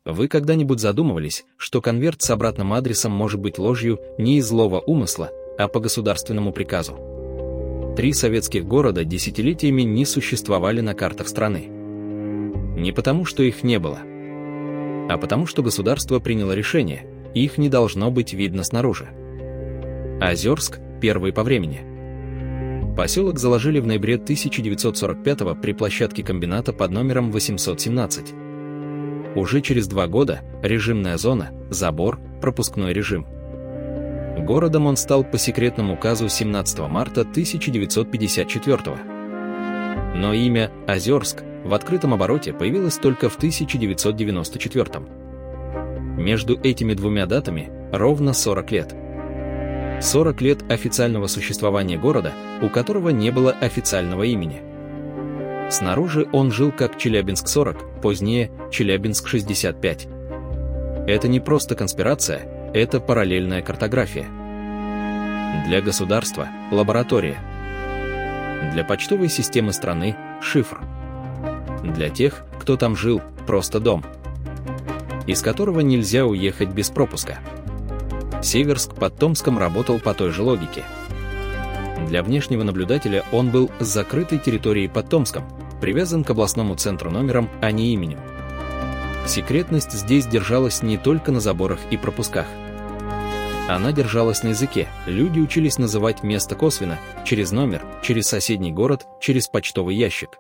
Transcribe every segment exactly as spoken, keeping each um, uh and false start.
Вы когда-нибудь задумывались, что конверт с обратным адресом может быть ложью не из злого умысла, а по государственному приказу? Три советских города десятилетиями не существовали на картах страны. Не потому, что их не было, а потому, что государство приняло решение, их не должно быть видно снаружи. Озерск – первый по времени. Поселок заложили в ноябре тысяча девятьсот сорок пятого при площадке комбината под номером восемьсот семнадцать. Уже через два года режимная зона, забор, пропускной режим. Городом он стал по секретному указу семнадцатого марта тысяча девятьсот пятьдесят четвёртого. Но имя Озерск в открытом обороте появилось только в тысяча девятьсот девяносто четвёртом. Между этими двумя датами ровно сорок лет. сорок лет официального существования города, у которого не было официального имени. Снаружи он жил как Челябинск сорок, позднее Челябинск шестьдесят пять. Это не просто конспирация, это параллельная картография. Для государства – лаборатория. Для почтовой системы страны – шифр. Для тех, кто там жил, просто дом, из которого нельзя уехать без пропуска. Северск под Томском работал по той же логике. Для внешнего наблюдателя он был с закрытой территорией под Томском, привязан к областному центру номером, а не именем. Секретность здесь держалась не только на заборах и пропусках. Она держалась на языке, люди учились называть место косвенно, через номер, через соседний город, через почтовый ящик.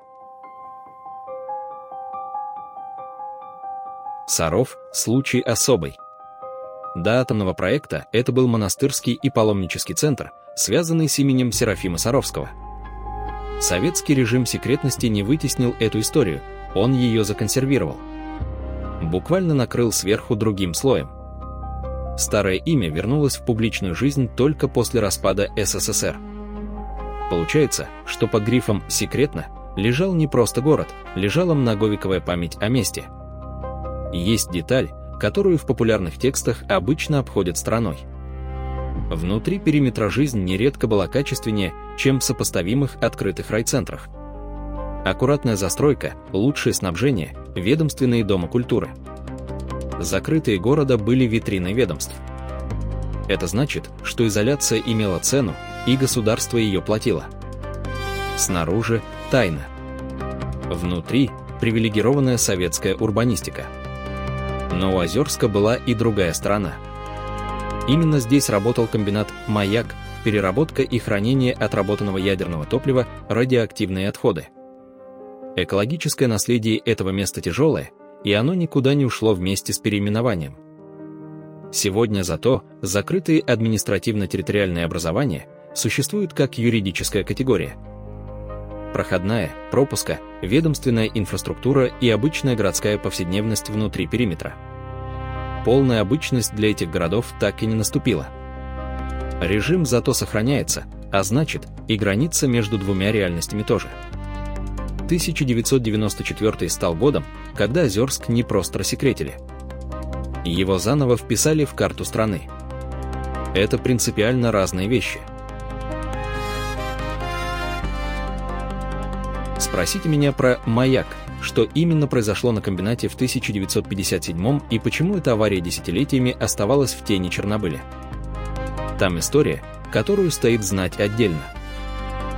Саров – случай особый. До атомного проекта это был монастырский и паломнический центр, связанный с именем Серафима Саровского. Советский режим секретности не вытеснил эту историю, он ее законсервировал. Буквально накрыл сверху другим слоем. Старое имя вернулось в публичную жизнь только после распада эс эс эс эр. Получается, что под грифом «секретно» лежал не просто город, лежала многовековая память о месте. Есть деталь, которую в популярных текстах обычно обходят стороной. Внутри периметра жизнь нередко была качественнее, чем в сопоставимых открытых райцентрах. Аккуратная застройка, лучшее снабжение, ведомственные дома культуры. Закрытые города были витриной ведомств. Это значит, что изоляция имела цену, и государство ее платило. Снаружи – тайна. Внутри – привилегированная советская урбанистика. Но у Озерска была и другая сторона. Именно здесь работал комбинат «Маяк», переработка и хранение отработанного ядерного топлива, радиоактивные отходы. Экологическое наследие этого места тяжелое, и оно никуда не ушло вместе с переименованием. Сегодня зато закрытые административно-территориальные образования существуют как юридическая категория. Проходная, пропуска, ведомственная инфраструктура и обычная городская повседневность внутри периметра. Полная обычность для этих городов так и не наступила. Режим зато сохраняется, а значит, и граница между двумя реальностями тоже. тысяча девятьсот девяносто четвёртый стал годом, когда Озерск не просто рассекретили. Его заново вписали в карту страны. Это принципиально разные вещи. Спросите меня про «Маяк», что именно произошло на комбинате в тысяча девятьсот пятьдесят седьмом и почему эта авария десятилетиями оставалась в тени Чернобыля. Там история, которую стоит знать отдельно.